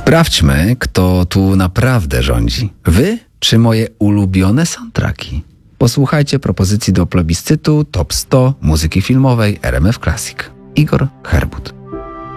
Sprawdźmy, kto tu naprawdę rządzi. Wy czy moje ulubione soundtracki? Posłuchajcie propozycji do plebiscytu Top 100 muzyki filmowej RMF Classic. Igor Herbut.